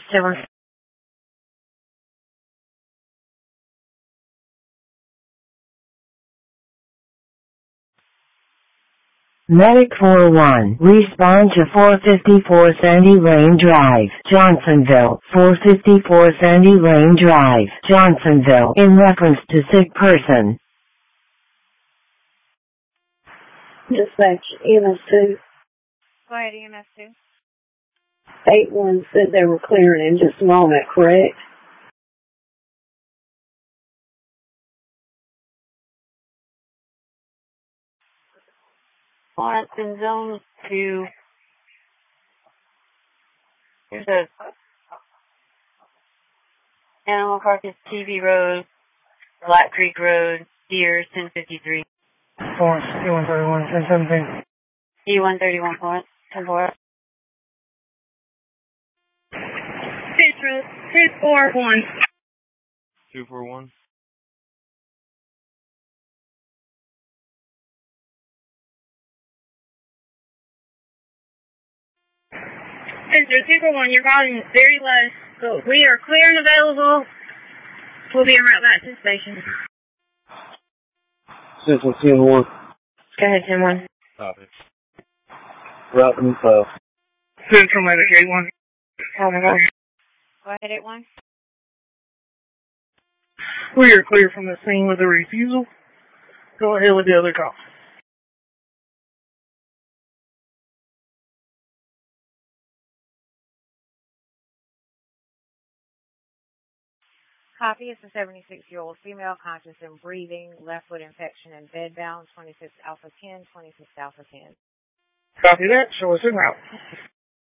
7. Medic 4-1, respond to 454 Sandy Lane Drive, Johnsonville, 454 Sandy Lane Drive, Johnsonville, in reference to sick person. Dispatch, EMS2. Go ahead, EMS2. 8-1 said they were clearing in just a moment, correct? Lawrence in zone 2. Here's a Animal Carcass TV Road, Black Creek Road, Deer, 1053. Florence, E131, 1017. E131, Florence, 10-4. Central, 241. 241. Central, 241, your volume is very low, but we are clear and available. We'll be right back to the station. Central 10-1. Go ahead, 10-1. Copy. Route info. Central Medic 8-1. Oh my gosh. Go ahead, 8-1. We are clear from the scene with a refusal. Go ahead with the other call. Copy. It's a 76-year-old female, conscious and breathing, left foot infection and bedbound, 26 Alpha 10, 26 Alpha 10. Copy that. Show us en route.